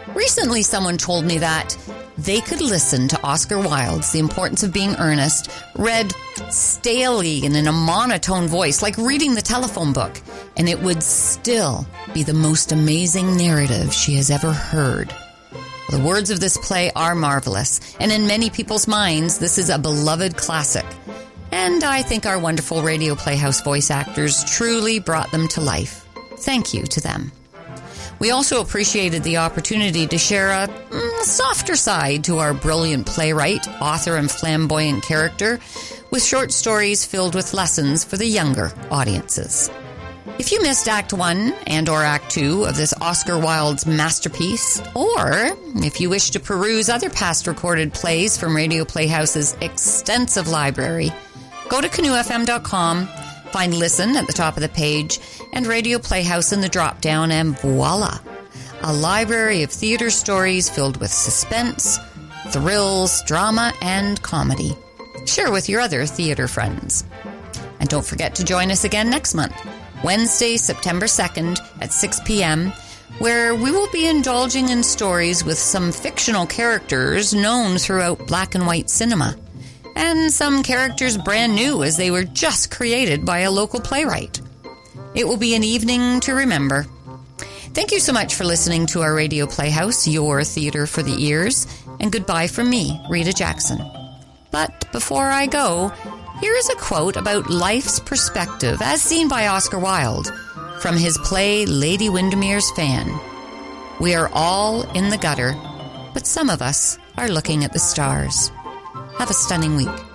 Recently, someone told me that they could listen to Oscar Wilde's The Importance of Being Earnest, read stalely and in a monotone voice, like reading the telephone book, and it would still be the most amazing narrative she has ever heard. The words of this play are marvelous, and in many people's minds, this is a beloved classic. And I think our wonderful Radio Playhouse voice actors truly brought them to life. Thank you to them. We also appreciated the opportunity to share a softer side to our brilliant playwright, author, and flamboyant character with short stories filled with lessons for the younger audiences. If you missed Act 1 and or Act 2 of this Oscar Wilde's masterpiece, or if you wish to peruse other past recorded plays from Radio Playhouse's extensive library, go to canoefm.com, find Listen at the top of the page, and Radio Playhouse in the drop-down, and voila! A library of theater stories filled with suspense, thrills, drama, and comedy. Share with your other theater friends. And don't forget to join us again next month, Wednesday, September 2nd at 6 p.m., where we will be indulging in stories with some fictional characters known throughout black and white cinema, and some characters brand new as they were just created by a local playwright. It will be an evening to remember. Thank you so much for listening to our Radio Playhouse, your theater for the ears, and goodbye from me, Rita Jackson. But before I go, here is a quote about life's perspective as seen by Oscar Wilde from his play Lady Windermere's Fan. We are all in the gutter, but some of us are looking at the stars. Have a stunning week.